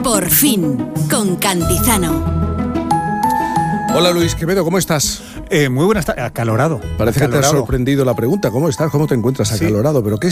Por fin, con Cantizano. Hola Luis Quevedo, ¿cómo estás? Muy buenas tardes, acalorado. Parece que te ha sorprendido la pregunta. ¿Cómo estás? ¿Cómo te encuentras acalorado? ¿Pero qué